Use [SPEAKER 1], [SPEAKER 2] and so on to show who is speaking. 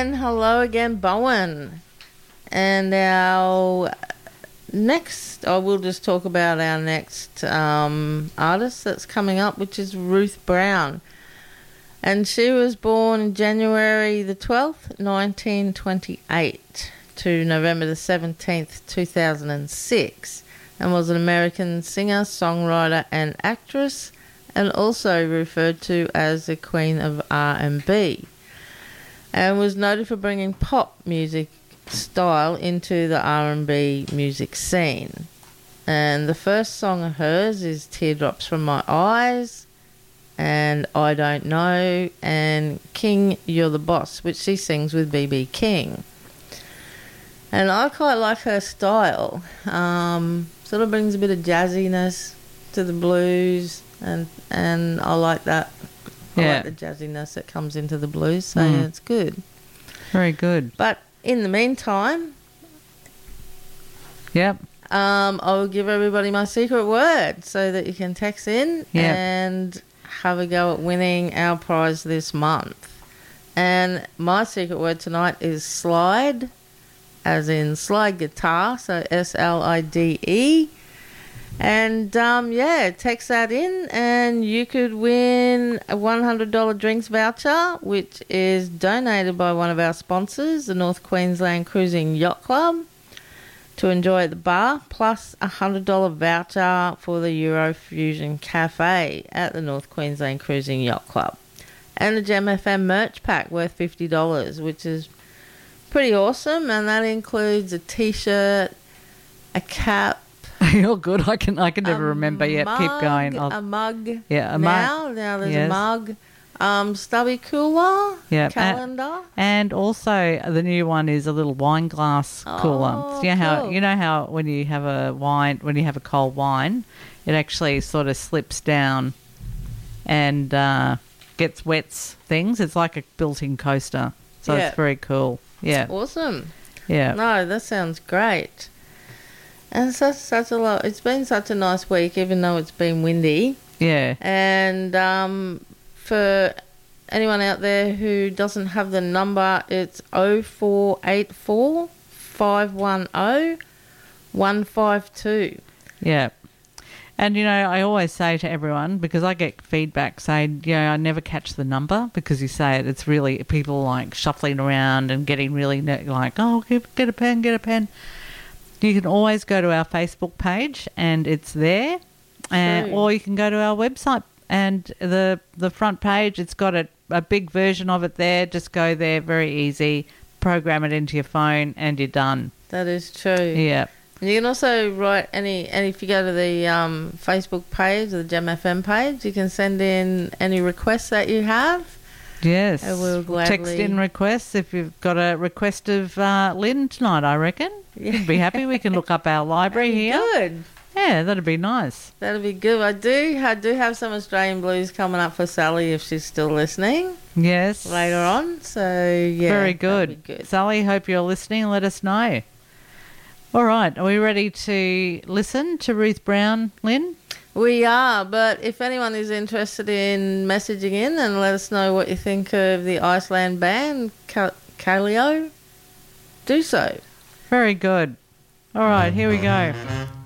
[SPEAKER 1] And hello again, Bowen. And our next, I will just talk about our next artist that's coming up, which is Ruth Brown. And she was born January the 12th, 1928 to November the 17th, 2006, and was an American singer, songwriter and actress, and also referred to as the Queen of R&B, and was noted for bringing pop music style into the R&B music scene. And the first song of hers is Teardrops from My Eyes, and I Don't Know, and King, You're the Boss, which she sings with B.B. King. And I quite like her style. Sort of brings a bit of jazziness to the blues, and I like that. I like the jazziness that comes into the blues, so yeah, it's good.
[SPEAKER 2] Very good.
[SPEAKER 1] But in the meantime, I will give everybody my secret word so that you can text in and have a go at winning our prize this month. And my secret word tonight is slide, as in slide guitar, so SLIDE. And, text that in and you could win a $100 drinks voucher, which is donated by one of our sponsors, the North Queensland Cruising Yacht Club, to enjoy at the bar, plus a $100 voucher for the Eurofusion Cafe at the North Queensland Cruising Yacht Club. And the Gem FM merch pack worth $50, which is pretty awesome, and that includes a t-shirt, a cap.
[SPEAKER 2] You're good. I can never remember. Yep, keep going.
[SPEAKER 1] A mug.
[SPEAKER 2] Yeah, a
[SPEAKER 1] mug. Now there's a mug. Stubby cooler. Yeah. Calendar.
[SPEAKER 2] And also the new one is a little wine glass cooler. So you know how when you have a cold wine, it actually sort of slips down and gets wets things. It's like a built-in coaster. So it's very cool. Yeah.
[SPEAKER 1] It's awesome.
[SPEAKER 2] Yeah.
[SPEAKER 1] No, that sounds great. And such a lot. It's been such a nice week, even though it's been windy.
[SPEAKER 2] Yeah.
[SPEAKER 1] And for anyone out there who doesn't have the number, it's 0484 510 152.
[SPEAKER 2] Yeah. And, I always say to everyone, because I get feedback saying, I never catch the number because you say it. It's really people like shuffling around and getting really like, get a pen. You can always go to our Facebook page and it's there. Or you can go to our website and the front page, it's got a big version of it there. Just go there, very easy. Program it into your phone and you're done.
[SPEAKER 1] That is true.
[SPEAKER 2] Yeah.
[SPEAKER 1] You can also write and if you go to the Facebook page, the Gem FM page, you can send in any requests that you have.
[SPEAKER 2] Yes.
[SPEAKER 1] And we'll gladly
[SPEAKER 2] text in requests if you've got a request of Lynn tonight, I reckon. You'd be happy. We can look up our library here.
[SPEAKER 1] Good.
[SPEAKER 2] Yeah, that'd be nice.
[SPEAKER 1] That'd be good. I do have some Australian blues coming up for Sally if she's still listening.
[SPEAKER 2] Yes.
[SPEAKER 1] Later on. So, yeah.
[SPEAKER 2] Very good. Sally, hope you're listening. Let us know. All right. Are we ready to listen to Ruth Brown, Lynn?
[SPEAKER 1] We are, but if anyone is interested in messaging in and let us know what you think of the Iceland band, Kaleo, do so.
[SPEAKER 2] Very good. All right, here we go.